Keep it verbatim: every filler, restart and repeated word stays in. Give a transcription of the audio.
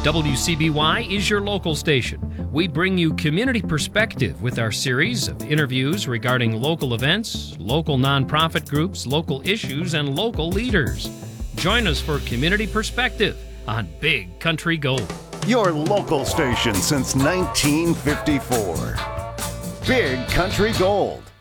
W C B Y is your local station. We bring you Community Perspective with our series of interviews regarding local events, local nonprofit groups, local issues, and local leaders. Join us for Community Perspective on Big Country Gold. Your local station since nineteen fifty-four. Big Country Gold.